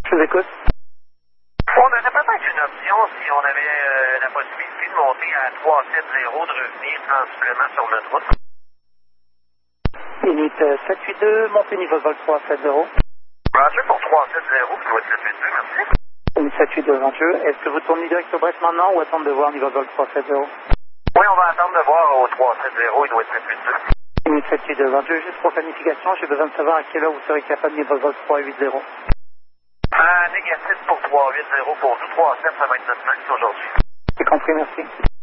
Je vous écoute. On aurait peut-être une option si on avait la possibilité de monter à 370 de revenir sensiblement sur notre route. Limite 782, montez niveau vol 370. Roger pour 370, qui doit être 782, merci. Limite 782, Venture. Est-ce que vous tournez direct au Brest maintenant ou attendre de voir niveau vol 370? Oui, on va attendre de voir au 370, il doit être 782. Limite 782, Venture. Juste pour planification, j'ai besoin de savoir à quelle heure vous serez capable de niveau vol 380. Négatif pour 380 pour nous. 37, ça va être notre max aujourd'hui. C'est compris, merci.